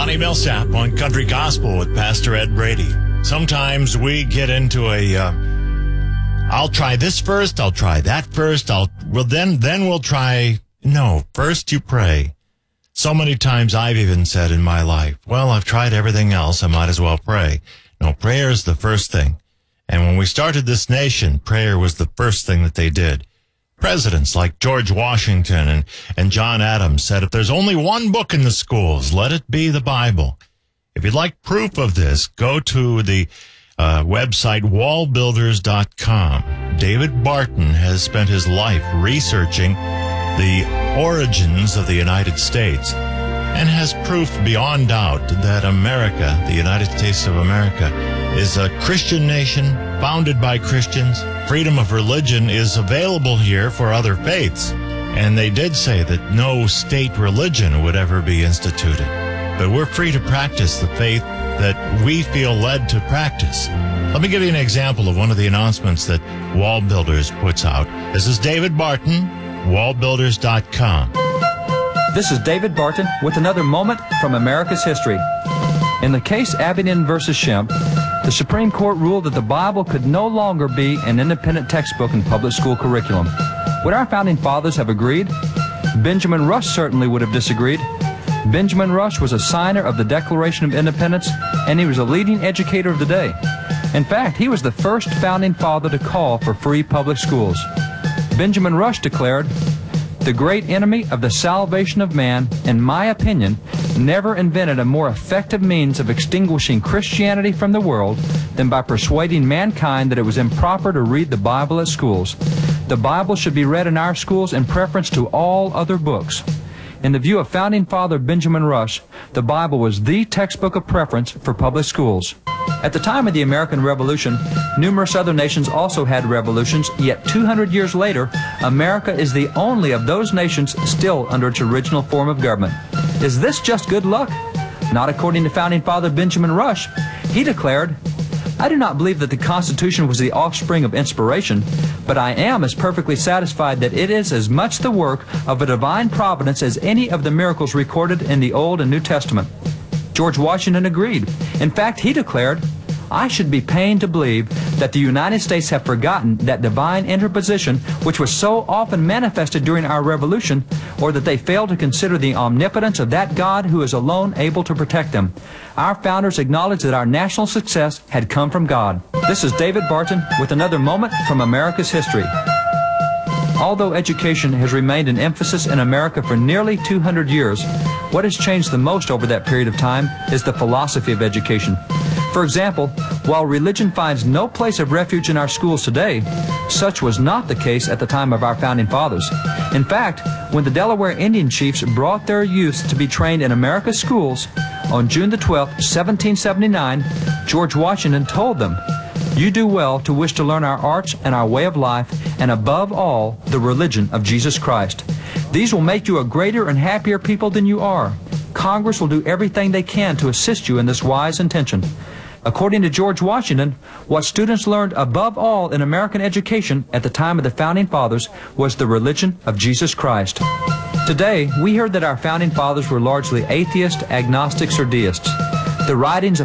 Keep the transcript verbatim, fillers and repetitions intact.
Lonnie Millsap on Country Gospel with Pastor Ed Brady. Sometimes we get into a, uh, I'll try this first, I'll try that first, I'll, well then, then we'll try, no, first you pray. So many times I've even said in my life, well, I've tried everything else, I might as well pray. No, prayer is the first thing. And when we started this nation, prayer was the first thing that they did. Presidents like George Washington and, and John Adams said, if there's only one book in the schools, let it be the Bible. If you'd like proof of this, go to the uh, website wall builders dot com. David Barton has spent his life researching the origins of the United States and has proof beyond doubt that America, the United States of America, is a Christian nation founded by Christians. Freedom of religion is available here for other faiths. And they did say that no state religion would ever be instituted. But we're free to practice the faith that we feel led to practice. Let me give you an example of one of the announcements that Wall Builders puts out. This is David Barton, wall builders dot com. This is David Barton with another moment from America's history. In the case Abingdon versus Shemp, the Supreme Court ruled that the Bible could no longer be an independent textbook in public school curriculum. Would our founding fathers have agreed? Benjamin Rush certainly would have disagreed. Benjamin Rush was a signer of the Declaration of Independence, and he was a leading educator of the day. In fact, he was the first founding father to call for free public schools. Benjamin Rush declared, "The great enemy of the salvation of man, in my opinion, never invented a more effective means of extinguishing Christianity from the world than by persuading mankind that it was improper to read the Bible at schools. The Bible should be read in our schools in preference to all other books." In the view of founding father Benjamin Rush, the Bible was the textbook of preference for public schools. At the time of the American Revolution, numerous other nations also had revolutions, yet two hundred years later, America is the only of those nations still under its original form of government. Is this just good luck? Not according to founding father Benjamin Rush. He declared, "I do not believe that the Constitution was the offspring of inspiration, but I am as perfectly satisfied that it is as much the work of a divine providence as any of the miracles recorded in the Old and New Testament." George Washington agreed. In fact, he declared, "I should be pained to believe that the United States have forgotten that divine interposition which was so often manifested during our revolution, or that they fail to consider the omnipotence of that God who is alone able to protect them. Our founders acknowledged that our national success had come from God." This is David Barton with another moment from America's history. Although education has remained an emphasis in America for nearly two hundred years, what has changed the most over that period of time is the philosophy of education. For example, while religion finds no place of refuge in our schools today, such was not the case at the time of our founding fathers. In fact, when the Delaware Indian chiefs brought their youths to be trained in America's schools, on June the twelfth, seventeen seventy-nine, George Washington told them, "You do well to wish to learn our arts and our way of life, and above all, the religion of Jesus Christ. These will make you a greater and happier people than you are. Congress will do everything they can to assist you in this wise intention." According to George Washington, what students learned above all in American education at the time of the founding fathers was the religion of Jesus Christ. Today, we heard that our founding fathers were largely atheists, agnostics, or deists. The writings of